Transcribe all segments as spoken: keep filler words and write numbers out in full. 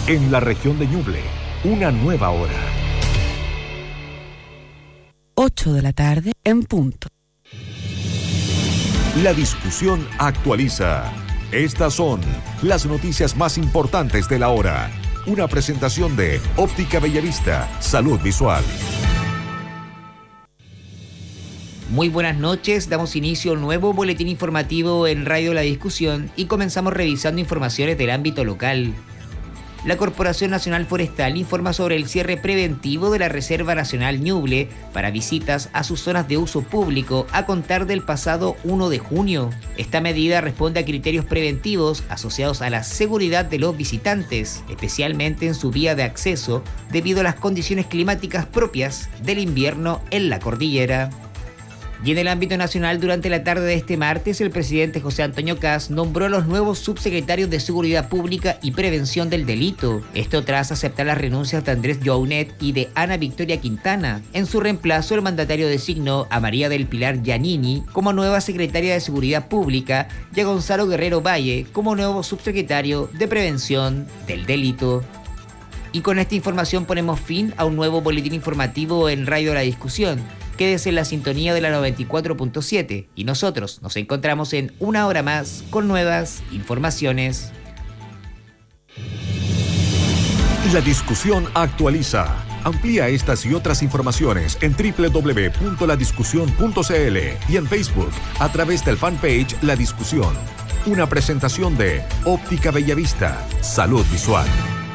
En la región de Ñuble, una nueva hora. ocho de la tarde en punto. La discusión actualiza. Estas son las noticias más importantes de la hora. Una presentación de Óptica Bellavista, Salud Visual. Muy buenas noches, damos inicio a un nuevo boletín informativo en Radio La Discusión y comenzamos revisando informaciones del ámbito local. La Corporación Nacional Forestal informa sobre el cierre preventivo de la Reserva Nacional Ñuble para visitas a sus zonas de uso público a contar del pasado primero de junio. Esta medida responde a criterios preventivos asociados a la seguridad de los visitantes, especialmente en su vía de acceso, debido a las condiciones climáticas propias del invierno en la cordillera. Y en el ámbito nacional, durante la tarde de este martes, el presidente José Antonio Kast nombró a los nuevos subsecretarios de Seguridad Pública y Prevención del Delito. Esto tras aceptar las renuncias de Andrés Jounet y de Ana Victoria Quintana. En su reemplazo, el mandatario designó a María del Pilar Giannini como nueva secretaria de Seguridad Pública y a Gonzalo Guerrero Valle como nuevo subsecretario de Prevención del Delito. Y con esta información ponemos fin a un nuevo boletín informativo en Radio La Discusión. Quédese en la sintonía de la noventa y cuatro punto siete y nosotros nos encontramos en una hora más con nuevas informaciones. La discusión actualiza. Amplía estas y otras informaciones en doble u doble u doble u punto la discusión punto c l y en Facebook a través del fanpage La Discusión. Una presentación de Óptica Bellavista, Salud Visual.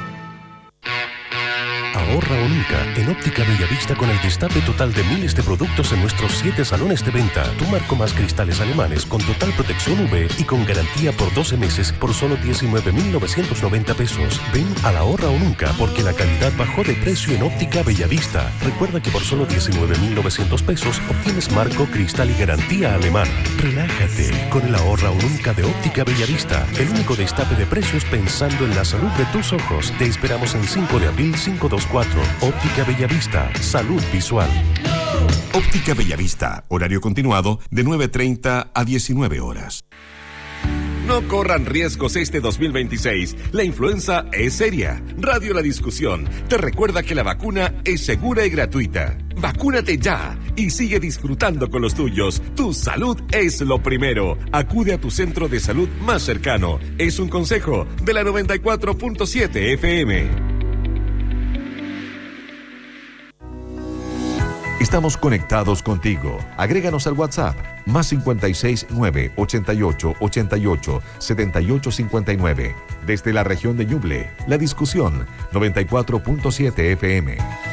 Ahorra o nunca en Óptica Bellavista con el destape total de miles de productos en nuestros siete salones de venta. Tu marco más cristales alemanes con total protección U V y con garantía por doce meses por solo diecinueve mil novecientos noventa pesos. Ven a la ahorra o nunca porque la calidad bajó de precio en Óptica Bellavista. Recuerda que por solo diecinueve mil novecientos pesos obtienes marco, cristal y garantía alemana. Relájate con el ahorra o nunca de Óptica Bellavista. El único destape de precios pensando en la salud de tus ojos. Te esperamos en cinco de abril quinientos veinticuatro. Óptica Bellavista, Salud Visual. Óptica Bellavista, horario continuado de nueve treinta a diecinueve horas. No corran riesgos este dos mil veintiséis. La influenza es seria. Radio La Discusión te recuerda que la vacuna es segura y gratuita. Vacúnate ya y sigue disfrutando con los tuyos. Tu salud es lo primero. Acude a tu centro de salud más cercano. Es un consejo de la noventa y cuatro punto siete F M. Estamos conectados contigo. Agréganos al WhatsApp más cincuenta y seis nueve ochenta y ocho ochenta y ocho setenta y ocho cincuenta y nueve. Desde la región de Ñuble, La Discusión noventa y cuatro punto siete F M.